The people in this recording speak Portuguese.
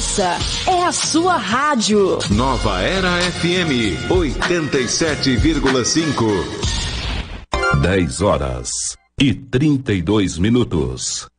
Essa é a sua rádio. Nova Era FM 87,5. 10 horas e 32 minutos.